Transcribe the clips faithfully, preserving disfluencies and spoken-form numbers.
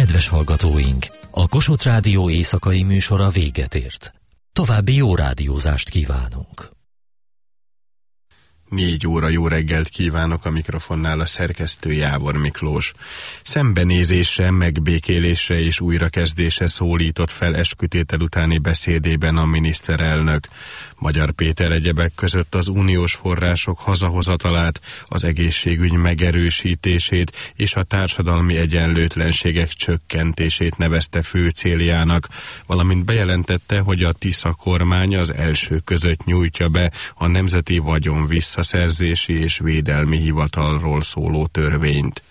Kedves hallgatóink, a Kossuth Rádió éjszakai műsora véget ért. További jó rádiózást kívánunk. Négy óra jó reggelt kívánok, a mikrofonnál a szerkesztő Jávor Miklós. Szembenézésre, megbékélésre és újrakezdésre szólított fel eskütétel utáni beszédében a miniszterelnök. Magyar Péter egyebek között az uniós források hazahozatalát, az egészségügy megerősítését és a társadalmi egyenlőtlenségek csökkentését nevezte fő céljának, valamint bejelentette, hogy a Tisza kormány az első között nyújtja be a Nemzeti Vagyon Visszaszerzési és Védelmi Hivatalról szóló törvényt.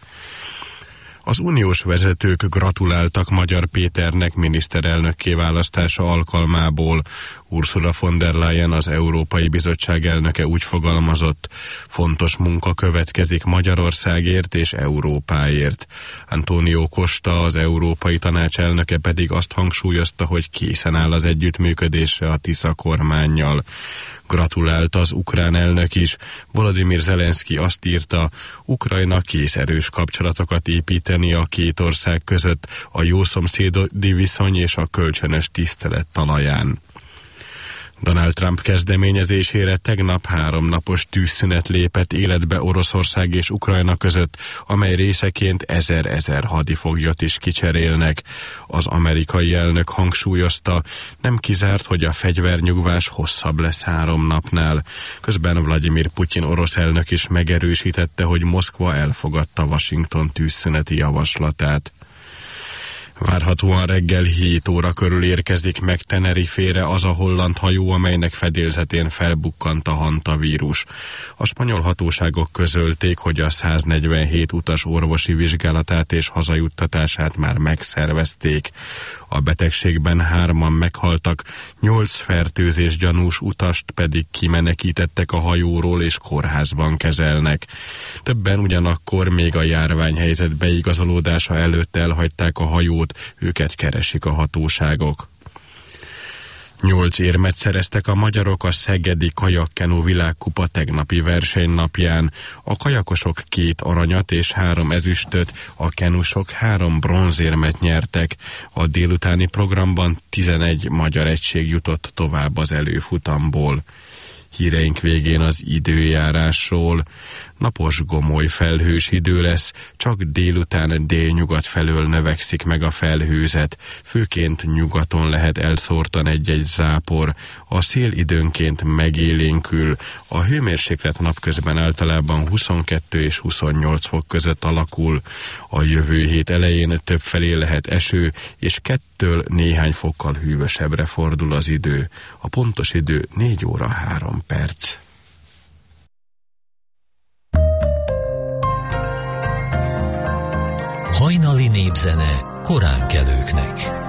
Az uniós vezetők gratuláltak Magyar Péternek miniszterelnökké választása alkalmából. Ursula von der Leyen, az Európai Bizottság elnöke úgy fogalmazott: fontos munka következik Magyarországért és Európáért. Antonio Costa, az Európai Tanács elnöke pedig azt hangsúlyozta, hogy készen áll az együttműködésre a Tisza kormánnyal. Gratulált az ukrán elnök is. Volodymyr Zelenszky azt írta, Ukrajna kész erős kapcsolatokat építeni a két ország között a jószomszédi viszony és a kölcsönös tisztelet talaján. Donald Trump kezdeményezésére tegnap háromnapos tűzszünet lépett életbe Oroszország és Ukrajna között, amely részeként ezer-ezer hadifoglyot is kicserélnek. Az amerikai elnök hangsúlyozta, nem kizárt, hogy a fegyvernyugvás hosszabb lesz három napnál. Közben Vladimir Putyin orosz elnök is megerősítette, hogy Moszkva elfogadta Washington tűzszüneti javaslatát. Várhatóan reggel hét óra körül érkezik meg Tenerifére az a holland hajó, amelynek fedélzetén felbukkant a hantavírus. A spanyol hatóságok közölték, hogy a száznegyvenhét utas orvosi vizsgálatát és hazajuttatását már megszervezték. A betegségben hárman meghaltak, nyolc fertőzés gyanús utast pedig kimenekítettek a hajóról és kórházban kezelnek. Többen ugyanakkor még a járványhelyzet beigazolódása előtt elhagyták a hajót, őket keresik a hatóságok. Nyolc érmet szereztek a magyarok a szegedi kajakkenu világkupa tegnapi versenynapján. A kajakosok két aranyat és három ezüstöt, a kenusok három bronzérmet nyertek. A délutáni programban tizenegy magyar egység jutott tovább az előfutamból. Híreink végén az időjárásról. Napos, gomoly, felhős idő lesz, csak délután délnyugat felől növekszik meg a felhőzet, főként nyugaton lehet elszórtan egy-egy zápor, a szél időnként megélénkül, a hőmérséklet napközben általában huszonkettő és huszonnyolc fok között alakul, a jövő hét elején többfelé lehet eső, és kettől néhány fokkal hűvösebbre fordul az idő. A pontos idő négy óra három perc. Hajnali népzene koránkelőknek.